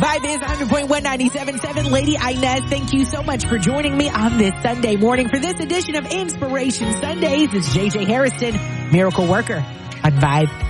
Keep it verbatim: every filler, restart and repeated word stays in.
Vibe is one hundred point one ninety-seven point seven. Lady Inez, thank you so much for joining me on this Sunday morning for this edition of Inspiration Sundays. It's J J Harrison, Miracle Worker on Vibe.